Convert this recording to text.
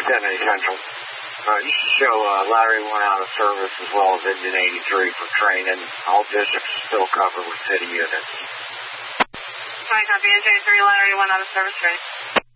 1080 Central. You should show Larry 1 out of service as well as Engine 83 for training. All districts still covered with city units. Copy, Engine 83, Larry 1 out of service, ready.